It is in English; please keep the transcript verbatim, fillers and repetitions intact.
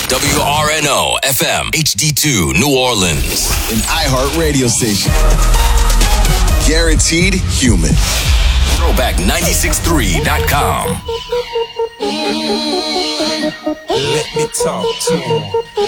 W R N O F M H D two New Orleans. An iHeart radio station. Guaranteed human. throwback nine six three dot com. Let me talk to him.